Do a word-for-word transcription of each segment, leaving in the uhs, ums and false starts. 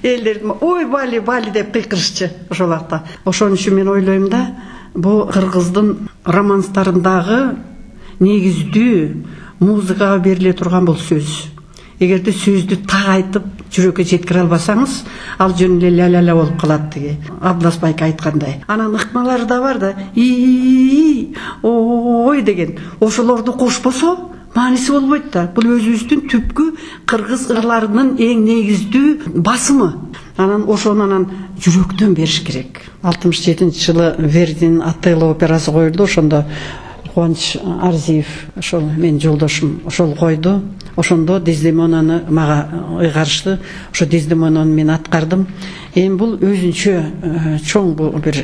элдер ой Бали Бали деп кыйкырышчу ошол убакта. Ошон үчүн мен ойлойм да, бул кыргыздын романстарындагы негиздүү музыкага бериле турган бул сөз. Эгерде сөздү так айтып жүрөккө жеткире албасаңыз, ал жөн эле ля-ля-ля болуп калат деги. Абдас байка айткандай. Анан ыкмалары да бар да, и ой деген. Ошолорду кошпосо мааниси болбойт да. Бул өзүбүздүн түпкү кыргыз ырларынын эң негиздүү басымы. Анан ошону анан жүрөктөн бериш керек. алтымыш жетинчи жылы Вердинин Отелло операсы коюлду. Ошондо Кубаныч Арзиев, ошол менин жолдошум, ошол койду. Ошондо Дездемонаны мага ыйгарышты. Ошо Дездемонаны мен аткардым. Эми бул өзүнчө чоң бул бир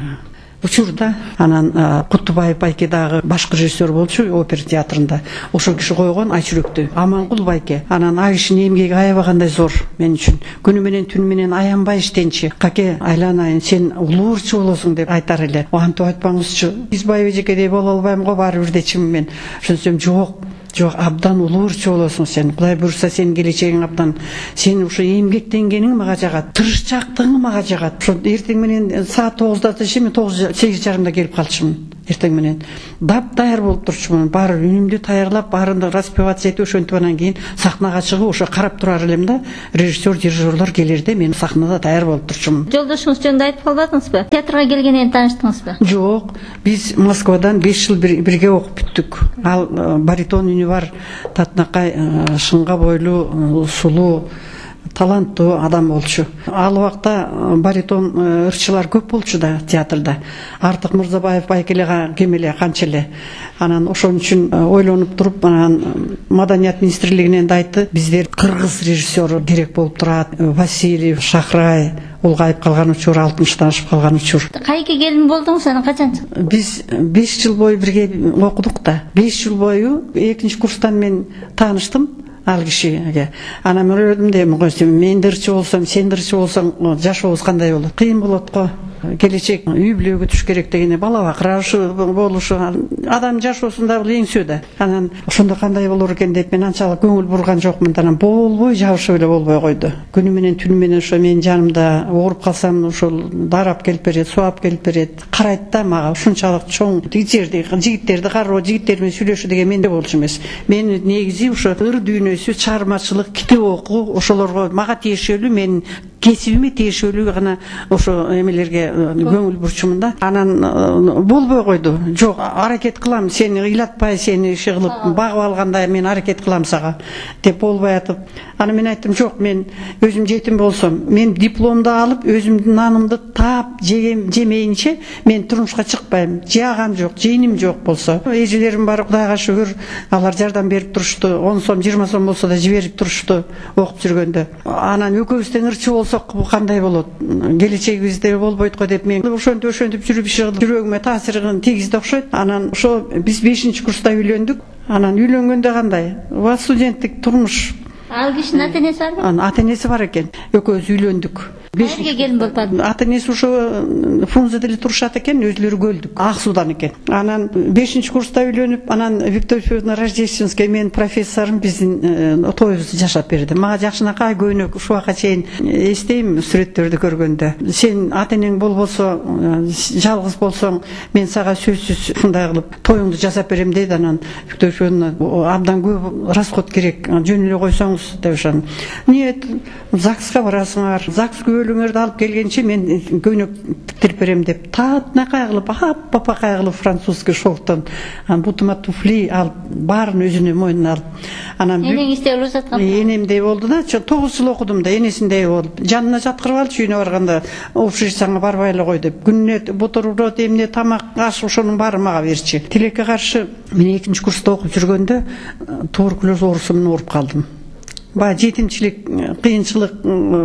учурда. Анан Кутубаев байке дагы башкы режиссер болчу опера театрында. Ошол киши койгон Айчүрөктү. Амангул байке. Анан а кишинин эмгеги аябагандай зор мен үчүн. Күнү менен түнү менен аянбай иштенчи. Каке айланайын, сен улуурчу болосуң деп айтар эле. Антип айтпаңызчы. Избай эжекедей боло албайм го, баары бир дечимин мен. Ошонсем жок. Жок, абдан улуурчу болосуң сен. Кудай буйруса сенин келечегиң абдан. Сен ушу эмгектенгениң мага жагат. Тырышчаактыгың мага жагат. Ошо эртең менен саат тогузда чейин мен тогуз сегиз жарымда келип калчумун. Эртең менен дап даяр болуп турчумун. Баары үнүмдү даярлап, баарында распеваться этип, ошентип анан кийин сахнага чыгып, ошо карап турар элем да. Режиссер, дирижерлор келерде мен сахнада даяр болуп турчумун. Жолдошуңуз жөнүндө айтып калбадыңызбы? Театрга келгенден тааныштыңызбы? Жок, биз Москвадан беш жыл бирге окуп бүттүк. Ал баритон үнү бар, татынакай, шыңга бойлуу, сулуу, таланттуу адам болчу. Ал убакта баритон ырчылар көп болчу да театрда. Артык Мырзабаев байкеле кем эле, канча эле. Анан ошон үчүн ойлонуп туруп, анан Маданият министрлигинен да айтты, биздер кыргыз режиссеру керек болуп турат. Васильев, Шахрай улгайып калган учур, алтымыштан ашып калган учур. Кайки келин болдуңуз, анан качан чыктыңыз? Биз беш жыл бою бирге окудук да. беш жыл бою экинчи курстан мен тааныштым ал кишиге. Анан мен ойлодум дейм, мен дырчы болсом, сен дырчы болсоң, жашообуз кандай болот? Кыйын болот го. Келечек үй бүлөгө түш керек дегене, бала бакырабы болушу, адам жашоосунда бул эң сөө да. Анан ошондо кандай болор экен деп мен анчалык көңүл бурган жокмун. Анан болбой, жабышып эле болбой койду. Күнү менен түнү менен ошо менин жанымда ооруп калсам, ошол дарап келип берет, сууап келип берет. Карайт да мага ушунчалык чоң жерди, жигиттерди кароо, жигиттер менен сүйлөшүү деген менде болчу эмес. Мен негизи ошо ыр дүйнөсү, чыгармачылык, китеп окуу, ошолорго мага тиешелүү, менин кесибиме тиешелүү гана ошо эмелерге көңүл бурчумун да. Анан болбой койду. Жок, аракет кылам, сени ыйлатпай, сени иши кылып багып алгандай мен аракет кылам сага деп болбой атып. Аны мен айттым, жок, мен өзүм жетим болсом, мен дипломду алып, өзүмдүн нанымды таап жемейинче мен турмушка чыкпайм. Жагам жок, жейиним жок болсо. Эжелерим бар, Кудайга шүгүр, алар жардам берип турушту. он сом, жыйырма сом болсо да жиберип турушту окуп жүргөндө. Анан экөөбүз тең ырчы болсок кандай болот? Келечегибизде болбойт го деп мен ошентип ошентип жүрүп иши жүрөгүмө таасирин тийгизди окшойт. Анан ошо биз бешинчи курста үйлөндүк. Анан үйлөнгөндө кандай? Ва студенттик турмуш. Ал кишинин ата-энеси барбы? Анын ата-энеси бар экен. Экөөбүз үйлөндүк. Кайерге келин болбадыңыз? Ата-энеси ошо Фрунзеде эле турушат экен, өзүлөрү көлдүк. Ак суудан экен. Анан бешинчи курста үйлөнүп, анан Виктория Федоровна Рождественская менин профессорум биздин тоюбузду жашап берди. Мага жакшынакай көйнөк ушуга чейин эстейм сүрөттөрдү көргөндө. Сен ата-энең болбосо, жалгыз болсоң, мен сага сөзсүз ушундай кылып тоюңду жасап берем дейт. Анан Виктория Федоровна абдан көп расход керек, жөн эле койсоңуз деп ошон. Нет, ЗАГСка барасыңар. ЗАГС өлүңөрдү алып келгенче мен көйнөк тиктирип берем деп татынакай кылып, аппапакай кылып французский шелктон бутума туфли алып, баарын өзүнө мойнуна алып. Анан энеңиздей болуп жаткан. Энемдей болду да, тогуз жыл окудум да, энесиндей болуп. Жанына жаткырып алчу, үйүнө барганда общежитияңа барбай эле кой деп. Күнүнө бутерброд, эмне, тамак, аш ошонун баарын мага берчи. Тилекке каршы мен экинчи курста окуп жүргөндө туберкулез оорусу менен ооруп калдым. Баягы жетимчилик, кыйынчылык,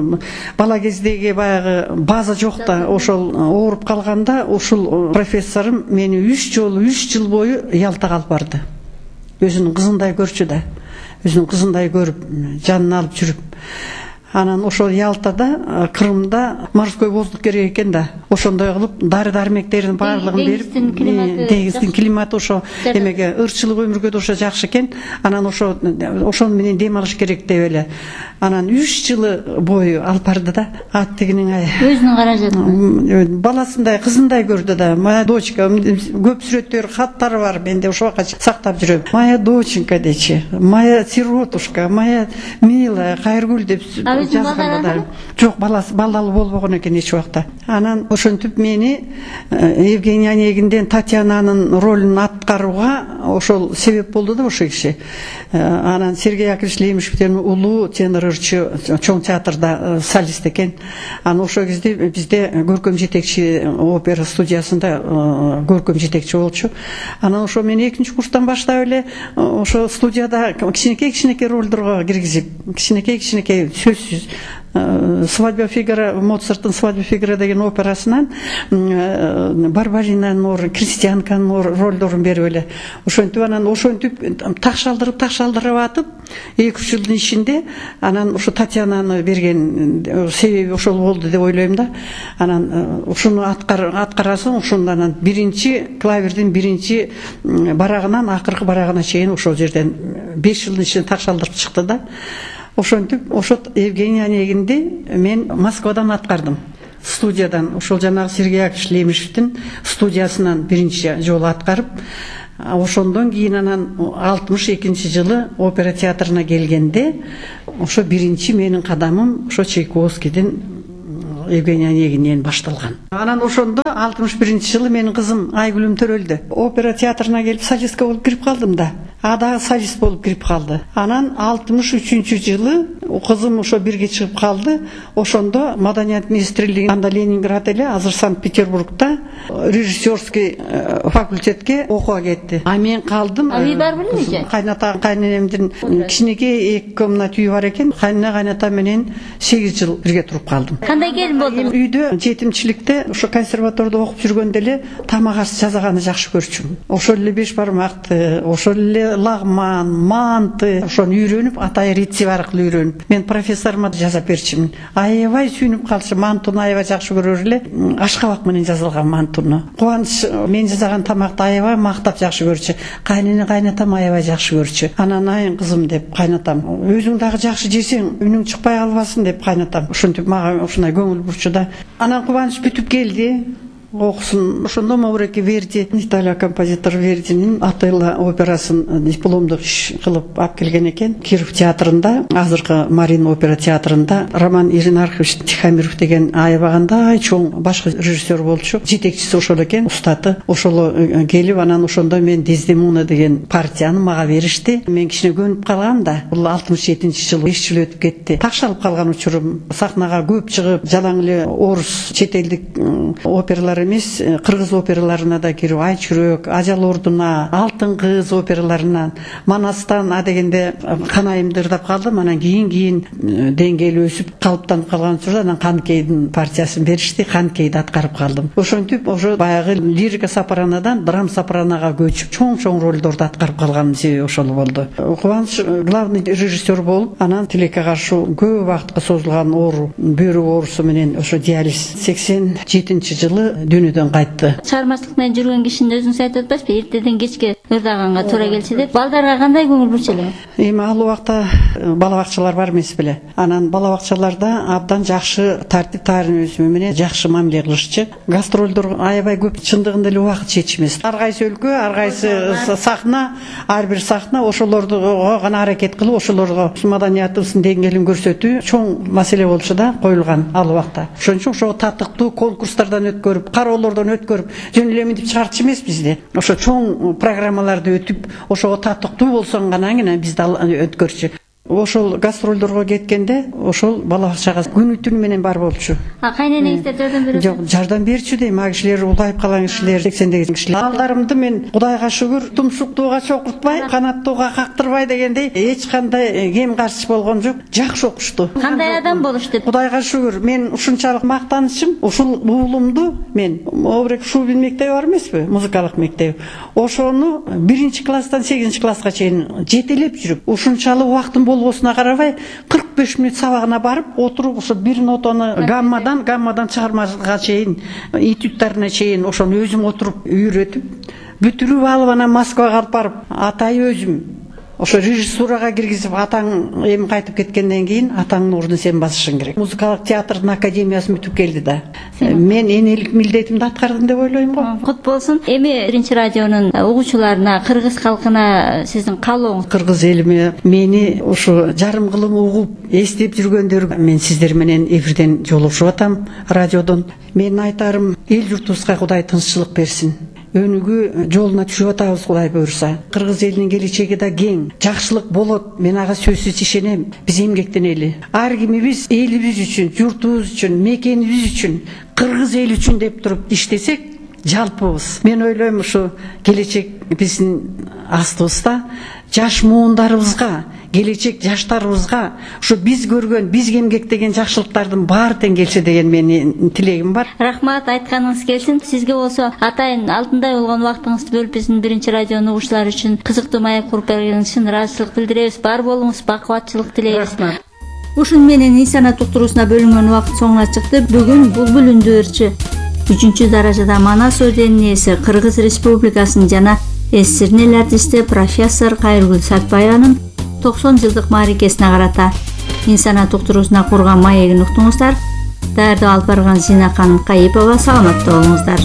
бала кездеги баягы база жок да, ошол ооруп калганда ушул профессорум мени үч жолу үч жыл бою Ялтага алып барды. Өзүнүн кызындай көрчү да, өзүнүн кызындай көрүп, жанына алып жүрүп. Анан ошол Ялтада, Крымда морской воздух керек экен да. Ошондой кылып дары дармектердин баардыгын берип, деңиздин климаты ошо эмеге ырчылык өмүргө да ошо жакшы экен. Анан ошо ошон менен дем алыш керек деп эле. Анан үч жылы бою алып барды да. Аттигинин ай. Өзүнүн каражатына. Баласындай, кызындай көрдү да. Моя дочка, көп сүрөттөр, хаттары бар. Менде ошого сактап жүрөм. Моя доченька дечи, моя сиротушка, моя милая, Кайыргүл деп жазган да. Жок, баласы балдалуу болбогон экен эч убакта. Анан ошентип мени Евгений Онегинден Татьянанын ролун аткарууга ошол себеп болду да ошо киши. Анан Сергей Яковлевич Лемешевден улуу тенор ырчы чоң театрда солист экен. Анан ошол кезде бизде көркөм жетекчи опера студиясында көркөм жетекчи болчу. Анан ошо мен экинчи курстан баштап эле ошо студияда кичинекей-кичинекей ролдорго киргизип, кичинекей-кичинекей сөзсүз Свадьба Фигара, Моцарттын Свадьба Фигара деген операсынан Барбаринанын орун, Крестьянканын ролдорун берип эле. Ошентип анан ошентип такшалдырып такшалдырып атып, эки үч жылдын ичинде анан ошо Татьянаны берген себеби ошол болду деп ойлойм да. Анан ушуну аткарасың, ошондо анан биринчи клавердин биринчи барагынан акыркы барагына чейин ошол жерден беш жылдын ичинде такшалдырып чыкты да. Ошентип ошо Евгений Онегинди мен Москвадан аткардым. Студиядан, ошол жанагы Сергей Яковлевич Лемешевдин студиясынан биринчи жолу аткарып, ошондон кийин анан алтымыш экинчи жылы опера театрына келгенде ошо биринчи менин кадамым ошо Чайковскийдин Евгений Онегинен башталган. Анан ошондо алтымыш биринчи жылы менин кызым Айгүлүм төрөлдү. Опера театрына келип солистка болуп кирип калдым да. А дагы солист болуп кирип калды. Анан алтымыш үчүнчү жылы кызым ошо бирге чыгып калды. Ошондо Маданият министрлиги анда Ленинград эле, азыр Санкт-Петербургда режиссерский факультетке окууга кетти. А мен калдым. А үй бар белең? Кайната кайненемдин кичинекей эки комнат үйү бар экен. Кайнана кайната менен сегиз жыл бирге туруп калдым. Кандай келин болдуңуз? Үйдө жетимчиликте ошо консерватордо окуп жүргөндө эле тамак аш жасаганды жакшы көрчүмүн. Ошол эле беш бармакты, ошол эле лагман, манты, ошону үйрөнүп, атай рецепт аркылуу үйрөнүп, мен профессорума жасап берчимин. Аябай сүйүнүп калчу, мантуну аябай жакшы көрөр эле, ашкабак менен жасалган мантуну. Кубаныч мен жасаган тамакты аябай мактап жакшы көрчү. Кайнене кайнатам аябай жакшы көрчү. Анан айын кызым деп кайнатам. Өзүң дагы жакшы жесең, үнүң чыкпай калбасын деп кайнатам. Ошентип мага ушундай көңүл бурчу да. Анан Кубаныч бүтүп келди. Окусун. Ошондо Мауреки Верди, Италия композитор Вердинин Отелло операсын дипломдук иш кылып алып келген экен. Киров театрында, азыркы Марин опера театрында Роман Иринархович Тихомиров деген аябагандай чоң башкы режиссер болчу. Жетекчиси ошол экен, устаты. Ошол келип, анан ошондо мен Дездемона деген партияны мага беришти. Мен кичине көнүп калгам да. Бул алтымыш жетинчи жыл, беш жыл өтүп кетти. Такшалып калган учурум. Сахнага көп чыгып, жалаң эле орус, чет элдик опералар эмес, кыргыз операларына да кирип, Ай чүрөк, Ажал ордуна, Алтын кыз операларынан, Манастан а дегенде канайымды ырдап калдым. Анан кийин-кийин деңгээли өсүп, калыптанып калган учурда анан Канкейдин партиясын беришти, Канкейди аткарып калдым. Ошентип ошо баягы лирика сопранодан драм сопранога көчүп, чоң-чоң ролдорду аткарып калганым себеби ошол болду. Кубаныч главный режиссер болуп, анан тилекке каршы көп убакытка созулган оору, бөйрөк оорусу менен ошо диализ сексен жетинчи жылы дүйнөдөн кайтты. Чыгармачылык менен жүргөн кишинин өзүңүз айтып атпайсызбы? Эртеден кечке ырдаганга туура келчү деп. Балдарга кандай көңүл бурчу эле? Эми ал убакта бала бакчалар бар эмес беле. Анан бала бакчаларда абдан жакшы тартип таарыныбы менен жакшы мамиле кылышчу. Гастролдор аябай көп, чындыгында эле убакыт чечмес. Ар кайсы өлкө, ар кайсы сахна, ар бир сахна ошолорду гана аракет кылып, ошолорго маданиятыбыздын деңгээлин көрсөтүү чоң маселе болчу да, коюлган ал убакта. Ошон үчүн ошо таттыктуу конкурстардан өткөрүп, кароолордон өткөрүп, жөн эле мынтип чыгартчу эмес бизди. Ошо чоң программаларды өтүп, ошого таттыктуу болсоң гана бизди өткөрчү. Ошол гастролдорго кеткенде, ошол бала бакчага күнү түнү менен бар болчу. А кайненеңиздер жардам берет? Жок, жардам берчү дейм. А кишилер улайып калган кишилер, сексендеги кишилер. Балдарымды мен Кудайга шүгүр, тумшуктууга чокуртпай, канаттууга кактырбай дегендей эч кандай кем каршы болгон жок. Жакшы окушту. Кандай адам болушту? Кудайга шүгүр, мен ушунчалык мактанычым, ушул уулумду мен Обрек Шубин мектеби бар эмеспи, музыкалык мектеби. Ошону биринчи класстан сегизинчи класска чейин жетелеп жүрүп, ушунчалык убактым болбосуна карабай кырк беш мүнөт сабагына барып отуруп, ошо бир нотаны гаммадан гаммадан чыгармага чейин, этюдтарына чейин ошону өзүм отуруп үйрөтүп, бүтүрүп алып анан Москвага алып барып, атай өзүм ошо режиссурага киргизип атаң эми кайтып кеткенден кийин атаңдын ордун сен басышың керек. Музыкалык театрдын академиясын бүтүп келди да. Мен энелик милдетимди аткардым деп ойлойм го. Кут болсун. Эми биринчи радионун угуучуларына, кыргыз калкына сиздин каалооңуз? Кыргыз элиме мени ушу жарым кылым угуп, эстеп жүргөндөр, мен сиздер менен эфирден жолугушуп атам, радиодон. Мен айтарым, эл журтубузга Кудай тынччылык берсин. Өнүгүү жолуна түшүп атабыз, Кудай буйрса. Кыргыз элинин келечеги да кең, жакшылык болот. Мен ага сөзсүз ишенем. Биз эмгектенели. Ар кимибиз элибиз үчүн, журтубуз үчүн, мекенибиз үчүн, кыргыз эл үчүн деп туруп иштесек, жалпыбыз. Мен ойлойм, ушу келечек биздин астыбызда жаш муундарыбызга, келечек жаштарыбызга ушу биз көргөн, биз эмгектеген жакшылыктардын баары тең келсе деген менин тилегим бар. Рахмат, айтканыңыз келсин. Сизге болсо атайын алтындай болгон убактыңызды бөлүп биздин биринчи радионун угуучулары үчүн кызыктуу маек куруп бергениңиз үчүн ыраазычылык билдиребиз. Бар болуңуз, бакубатчылык тилейбиз. Рахмат. Ушун менен инсанат уктуруусуна бөлүнгөн убакыт соңуна чыкты. Бүгүн Булбул үндү ырчы үчүнчү даражада Манас орденинин ээси, Кыргыз Республикасынын жана СССРдин эл артисти профессор Кайыргүл Сартбаеванын токсон жылдык мааракесине карата инсанат уктуруусуна курган маегин уктуңуздар. Даярдап алып барган Зина ханым Кайыпова. Саламатта болуңуздар.